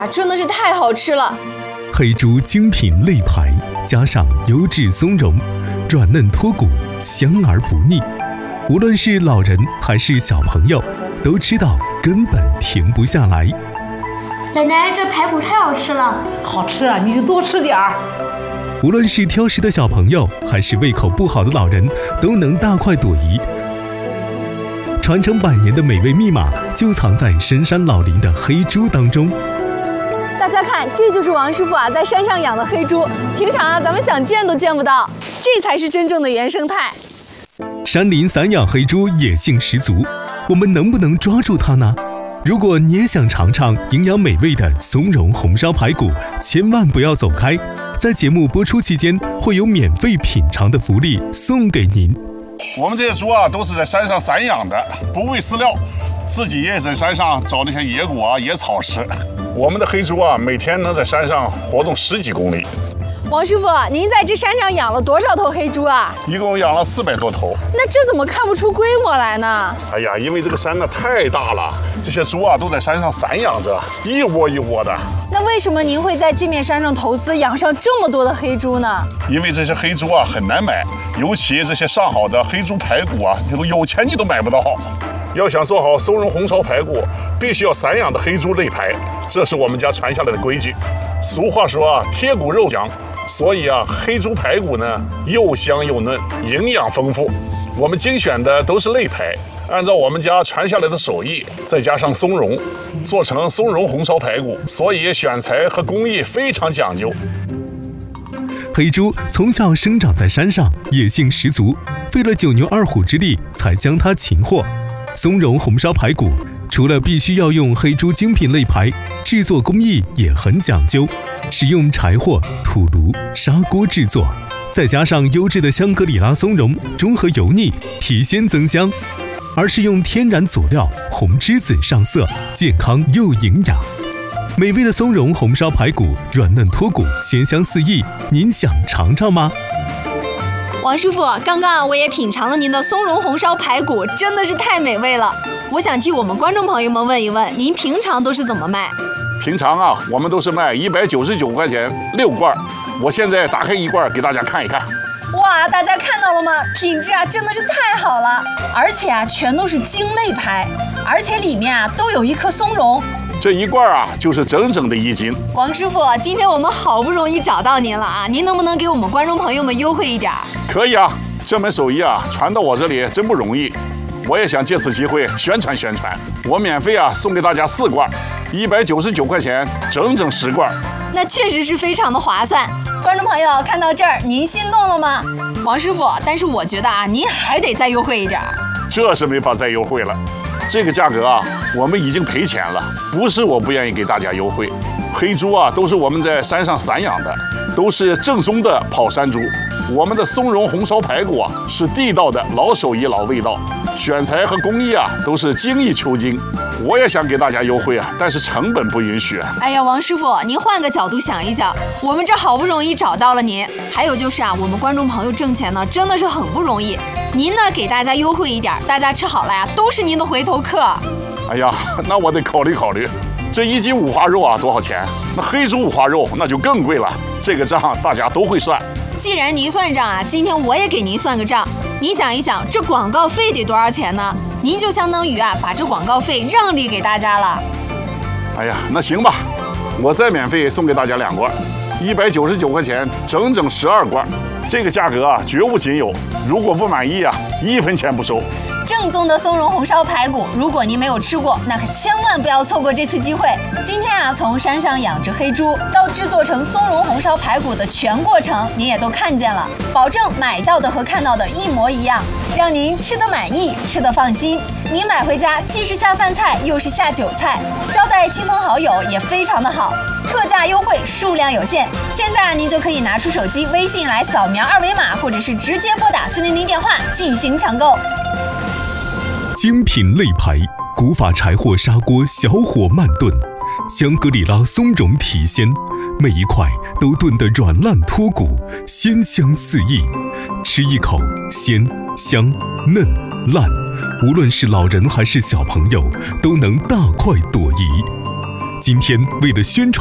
真的是太好吃了。 黑猪精品肋排，加上优质松茸，软嫩脱骨，香而不腻。无论是老人还是小朋友，都吃到根本停不下来。 奶奶，这排骨太好吃了。 好吃啊，你就多吃点儿。 无论是挑食的小朋友，还是胃口不好的老人，都能大快朵颐。传承100年的美味密码，就藏在深山老林的黑猪当中。 大家看，这就是王师傅在山上养的黑猪，平常咱们想见都见不到，这才是真正的原生态。 山林散养黑猪野性十足，我们能不能抓住它呢？如果你也想尝尝营养美味的松茸红烧排骨，千万不要走开，在节目播出期间会有免费品尝的福利送给您。 我们这些猪都是在山上散养的，不喂饲料，自己也在山上找那些野果野草吃。我们的黑猪每天能在山上活动10几公里。 王师傅，您在这山上养了多少头黑猪啊？ 一共养了400多头。 那这怎么看不出规模来呢？ 哎呀，因为这个山太大了，这些猪都在山上散养着，一窝一窝的。 那为什么您会在这面山上投资养上这么多的黑猪呢？ 因为这些黑猪很难买，尤其这些上好的黑猪排骨有钱你都买不到。要想做好松茸红烧排骨，必须要散养的黑猪肋排，这是我们家传下来的规矩。俗话说贴骨肉香，所以黑猪排骨呢又香又嫩，营养丰富。我们精选的都是肋排，按照我们家传下来的手艺，再加上松茸，做成松茸红烧排骨，所以选材和工艺非常讲究。 黑猪从小生长在山上，野性十足，费了9牛2虎之力才将它擒获。松茸红烧排骨除了必须要用黑猪精品肋排，制作工艺也很讲究，使用柴火、土炉、砂锅制作，再加上优质的香格里拉松茸，中和油腻，提鲜增香，而是用天然佐料红栀子上色，健康又营养。美味的松茸红烧排骨，软嫩脱骨，鲜香四溢，您想尝尝吗？ 王师傅，刚刚我也品尝了您的松茸红烧排骨，真的是太美味了。我想替我们观众朋友们问一问，您平常都是怎么卖？ 平常我们都是卖199块钱6罐，我现在打开1罐给大家看一看。 哇，大家看到了吗？品质真的是太好了，而且全都是精肋排，而且里面都有一颗松茸。 这1罐就是整整的1斤。 王师傅，今天我们好不容易找到您了您能不能给我们观众朋友们优惠一点？ 可以这门手艺传到我这里真不容易，我也想借此机会宣传宣传。我免费送给大家4罐，199块钱，整整10罐。 那确实是非常的划算。观众朋友看到这儿，您心动了吗？王师傅，但是我觉得您还得再优惠一点。 这是没法再优惠了。这个价格我们已经赔钱了，不是我不愿意给大家优惠。黑猪都是我们在山上散养的，都是正宗的跑山猪。我们的松茸红烧排骨是地道的老手艺老味道，选材和工艺都是精益求精。我也想给大家优惠但是成本不允许。 哎呀，王师傅，您换个角度想一想，我们这好不容易找到了您，还有就是我们观众朋友挣钱呢，真的是很不容易。您呢给大家优惠一点，大家吃好了都是您的回头客。 哎呀，那我得考虑考虑。这1斤五花肉多少钱？那黑猪五花肉那就更贵了。这个账大家都会算。 既然您算账今天我也给您算个账。您想一想，这广告费得多少钱呢？您就相当于把这广告费让利给大家了。 哎呀，那行吧，我再免费送给大家2罐，199块钱，整整12罐。这个价格绝无仅有，如果不满意1分钱不收。 正宗的松茸红烧排骨，如果您没有吃过，那可千万不要错过这次机会。今天从山上养殖黑猪到制作成松茸红烧排骨的全过程，您也都看见了，保证买到的和看到的一模一样，让您吃得满意，吃得放心。您买回家既是下饭菜，又是下酒菜，招待亲朋好友也非常的好。特价优惠，数量有限，现在您就可以拿出手机微信来扫描2维码，或者是直接拨打400电话进行抢购。 精品肋排，古法柴火砂锅小火慢炖，香格里拉松茸提鲜，每一块都炖得软烂脱骨，鲜香四溢。吃一口，鲜香嫩烂，无论是老人还是小朋友，都能大快朵颐。 今天为了宣传